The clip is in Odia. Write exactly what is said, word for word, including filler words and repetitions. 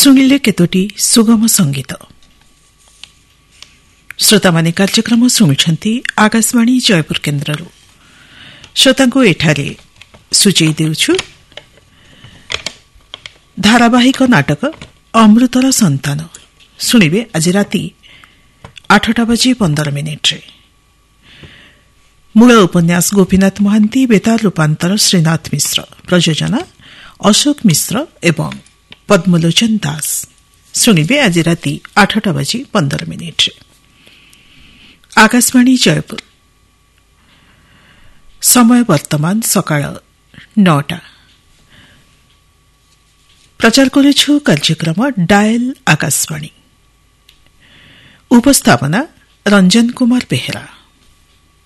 ଶୁଣିଲେ କେତୋଟି ସୁଗମ ସଙ୍ଗୀତ। ଶ୍ରୋତାମାନେ କାର୍ଯ୍ୟକ୍ରମ ଶୁଣୁଛନ୍ତି ଆକାଶବାଣୀ ଜୟପୁର କେନ୍ଦ୍ରରୁ। ଶ୍ରୋତାଙ୍କୁ ଏଠାରେ ସୂଚାଇ ଦେଉଛୁ ଧାରାବାହିକ ନାଟକ ଅମୃତର ସନ୍ତାନ ଶୁଣିବେ ଆଜି ରାତି ଆଠଟା ବାଜି ପନ୍ଦର ମିନିଟ୍ରେ। ମୂଳ ଉପନ୍ୟାସ ଗୋପୀନାଥ ମହାନ୍ତି, ବେତାର ରୂପାନ୍ତର ଶ୍ରୀନାଥ ମିଶ୍ର, ପ୍ରଯୋଜନା ଅଶୋକ ମିଶ୍ର ଏବଂ ପଦ୍ମଲୋଚନ ଦାସ। ଶୁଣିବେ ଆଜି ରାତି ଆଠଟା ବାଜି ପନ୍ଦର ମିନିଟ୍ରେ। ଆକାଶବାଣୀ ଜୟପୁର, ସମୟ ବର୍ତ୍ତମାନ ସକାଳ ନଅଟା। ପ୍ରଚାର କରୁଛୁ କାର୍ଯ୍ୟକ୍ରମ ଡାଏଲ ଆକାଶବାଣୀ। ଉପସ୍ଥାପନା ରଞ୍ଜନ କୁମାର ବେହେରା।